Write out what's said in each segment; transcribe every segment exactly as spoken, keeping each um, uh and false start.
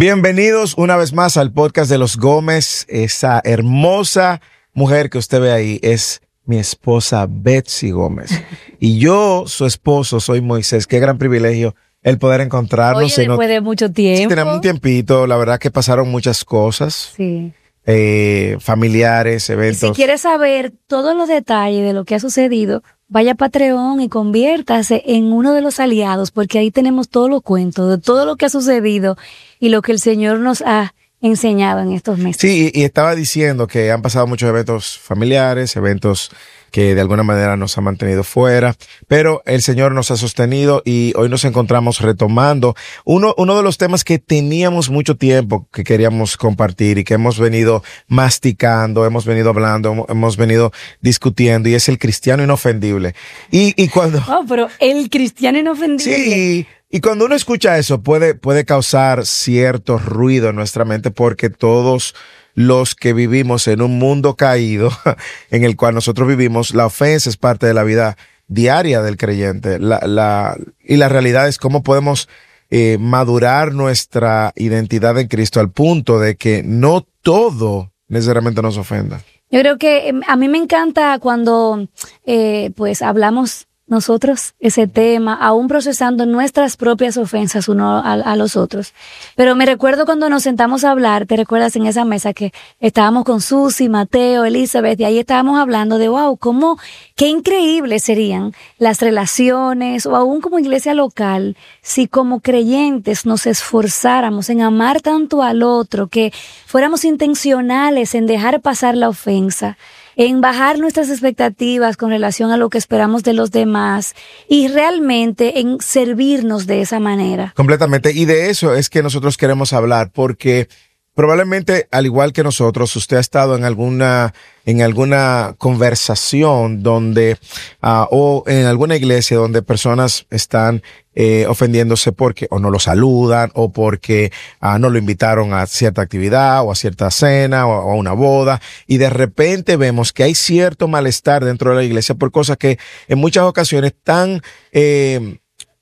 Bienvenidos una vez más al podcast de los Gómez. Esa hermosa mujer que usted ve ahí es mi esposa Betsy Gómez. Y yo, su esposo, soy Moisés. Qué gran privilegio el poder encontrarnos. Oye, después no, de mucho tiempo. Sí, tenemos un tiempito. La verdad que pasaron muchas cosas. Sí. Eh, familiares, eventos. Y si quieres saber todos los detalles de lo que ha sucedido, vaya a Patreon y conviértase en uno de los aliados, porque ahí tenemos todos los cuentos de todo lo que ha sucedido y lo que el Señor nos ha enseñado en estos meses. Sí, y, y estaba diciendo que han pasado muchos eventos familiares, eventos que de alguna manera nos han mantenido fuera, pero el Señor nos ha sostenido y hoy nos encontramos retomando uno, uno de los temas que teníamos mucho tiempo que queríamos compartir y que hemos venido masticando, hemos venido hablando, hemos venido discutiendo, y es el cristiano inofendible. Y, y cuando... Oh, pero el cristiano inofendible. Sí. Y cuando uno escucha eso puede, puede causar cierto ruido en nuestra mente, porque todos los que vivimos en un mundo caído en el cual nosotros vivimos, la ofensa es parte de la vida diaria del creyente. La, la, y la realidad es cómo podemos eh, madurar nuestra identidad en Cristo al punto de que no todo necesariamente nos ofenda. Yo creo que eh, a mí me encanta cuando eh, pues hablamos nosotros ese tema, aún procesando nuestras propias ofensas uno a, a los otros. Pero me recuerdo cuando nos sentamos a hablar, ¿te recuerdas en esa mesa que estábamos con Susi, Mateo, Elizabeth, y ahí estábamos hablando de wow, cómo, qué increíbles serían las relaciones, o aún como iglesia local, si como creyentes nos esforzáramos en amar tanto al otro, que fuéramos intencionales en dejar pasar la ofensa, en bajar nuestras expectativas con relación a lo que esperamos de los demás y realmente en servirnos de esa manera. Completamente. Y de eso es que nosotros queremos hablar, porque probablemente, al igual que nosotros, usted ha estado en alguna en alguna conversación donde uh, o en alguna iglesia donde personas están eh, ofendiéndose porque o no lo saludan, o porque uh, no lo invitaron a cierta actividad o a cierta cena o, o a una boda, y de repente vemos que hay cierto malestar dentro de la iglesia por cosas que en muchas ocasiones tan eh,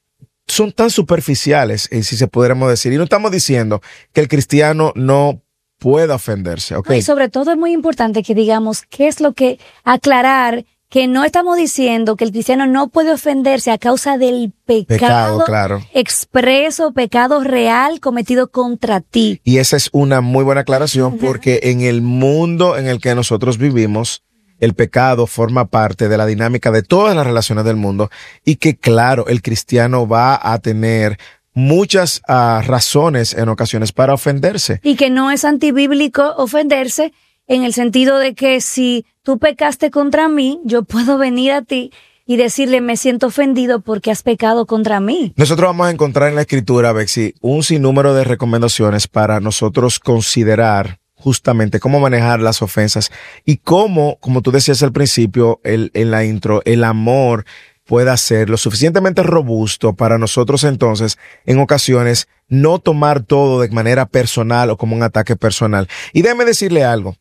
son tan superficiales, eh, si se pudiéramos decir. Y no estamos diciendo que el cristiano no pueda ofenderse, ¿ok? Y sobre todo es muy importante que digamos qué es lo que aclarar, que no estamos diciendo que el cristiano no puede ofenderse a causa del pecado, pecado claro. expreso, pecado real cometido contra ti. Y esa es una muy buena aclaración, porque en el mundo en el que nosotros vivimos, el pecado forma parte de la dinámica de todas las relaciones del mundo, y que claro, el cristiano va a tener muchas uh, razones en ocasiones para ofenderse. Y que no es antibíblico ofenderse en el sentido de que si tú pecaste contra mí, yo puedo venir a ti y decirle me siento ofendido porque has pecado contra mí. Nosotros vamos a encontrar en la Escritura, Bexy, un sinnúmero de recomendaciones para nosotros considerar justamente cómo manejar las ofensas y cómo, como tú decías al principio, el, en la intro, el amor pueda ser lo suficientemente robusto para nosotros entonces, en ocasiones, no tomar todo de manera personal o como un ataque personal. Y déjeme decirle algo.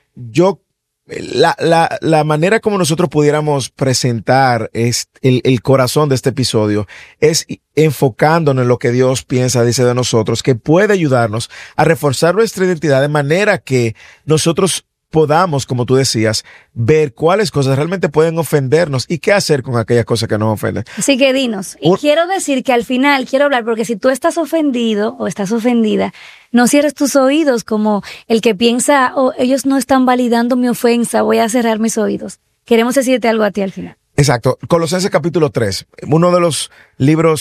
Yo, la, la, la manera como nosotros pudiéramos presentar es el, el corazón de este episodio es enfocándonos en lo que Dios piensa, dice de nosotros, que puede ayudarnos a reforzar nuestra identidad de manera que nosotros podamos, como tú decías, ver cuáles cosas realmente pueden ofendernos y qué hacer con aquellas cosas que nos ofenden. Así que dinos. Y Un... quiero decir que al final quiero hablar, porque si tú estás ofendido o estás ofendida, no cierres tus oídos como el que piensa, oh, ellos no están validando mi ofensa, voy a cerrar mis oídos. Queremos decirte algo a ti al final. Exacto. Colosenses capítulo tres, uno de los libros